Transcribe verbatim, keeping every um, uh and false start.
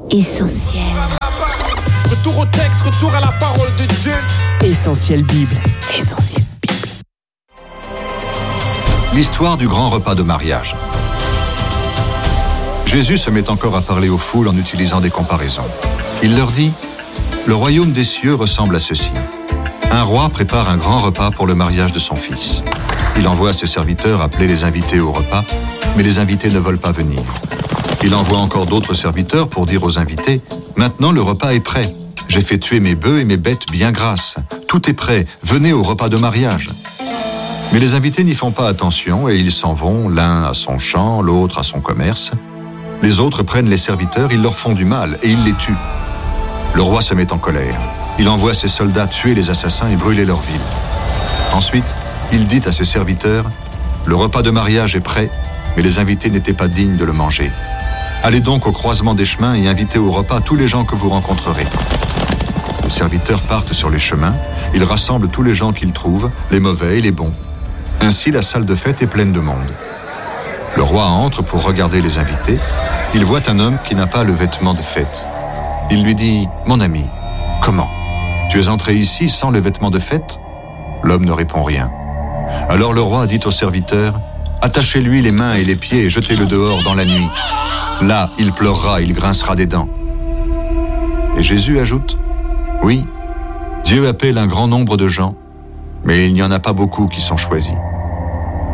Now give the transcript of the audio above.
Essentiel. Retour au texte, retour à la parole de Dieu. Essentiel Bible. Essentiel Bible. L'histoire du grand repas de mariage. Jésus se met encore à parler aux foules en utilisant des comparaisons. Il leur dit « Le royaume des cieux ressemble à ceci. Un roi prépare un grand repas pour le mariage de son fils. Il envoie ses serviteurs appeler les invités au repas, mais les invités ne veulent pas venir. Il envoie encore d'autres serviteurs pour dire aux invités « Maintenant le repas est prêt. J'ai fait tuer mes bœufs et mes bêtes bien grasses. Tout est prêt. Venez au repas de mariage. » Mais les invités n'y font pas attention et ils s'en vont, l'un à son champ, l'autre à son commerce. Les autres prennent les serviteurs, ils leur font du mal et ils les tuent. Le roi se met en colère. Il envoie ses soldats tuer les assassins et brûler leur ville. Ensuite, il dit à ses serviteurs « Le repas de mariage est prêt, mais les invités n'étaient pas dignes de le manger. Allez donc au croisement des chemins et invitez au repas tous les gens que vous rencontrerez. » Les serviteurs partent sur les chemins, ils rassemblent tous les gens qu'ils trouvent, les mauvais et les bons. Ainsi, la salle de fête est pleine de monde. Le roi entre pour regarder les invités. Il voit un homme qui n'a pas le vêtement de fête. Il lui dit « Mon ami, comment ? Tu es entré ici sans le vêtement de fête ?» L'homme ne répond rien. Alors le roi dit aux serviteurs « Attachez-lui les mains et les pieds et jetez-le dehors dans la nuit. Là, il pleurera, il grincera des dents. » Et Jésus ajoute « Oui, Dieu appelle un grand nombre de gens, mais il n'y en a pas beaucoup qui sont choisis.